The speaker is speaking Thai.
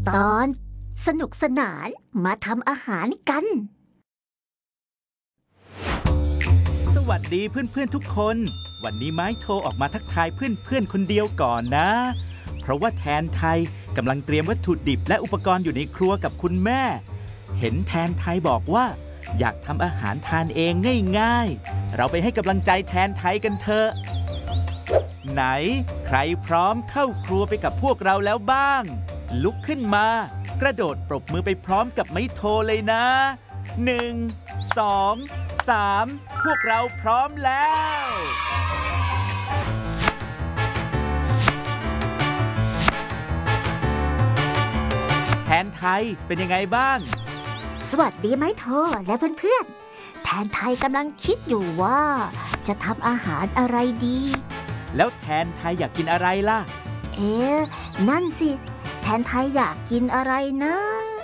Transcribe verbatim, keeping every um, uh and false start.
ตอนสนุกสนานมาทำอาหารกันสวัสดีเพื่อนๆทุกคนวันนี้ไม้โทรออกมาทักทายเพื่อนๆคนเดียวก่อนนะเพราะว่าแทนไทยกำลังเตรียมวัตถุดิบและอุปกรณ์อยู่ในครัวกับคุณแม่เห็นแทนไทยบอกว่าอยากทำอาหารทานเองง่ายๆเราไปให้กำลังใจแทนไทยกันเถอะไหนใครพร้อมเข้าครัวไปกับพวกเราแล้วบ้างลุกขึ้นมากระโดดปรบมือไปพร้อมกับไม้โทรเลยนะหนึ่ง สอง สามพวกเราพร้อมแล้วแทนไทยเป็นยังไงบ้างสวัสดีไม้โทและเพื่อนๆแทนไทยกำลังคิดอยู่ว่าจะทำอาหารอะไรดีแล้วแทนไทยอยากกินอะไรล่ะเอ๊ะนั่นสิแทนไทยอยากกินอะไรนะ